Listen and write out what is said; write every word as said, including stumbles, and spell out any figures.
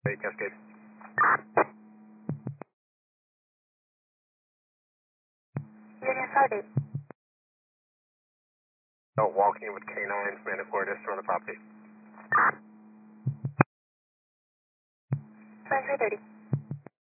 Hey, Cascade. Union Stargate. Oh, walking with K nines, Manticore, just on the property. twenty-three thirty.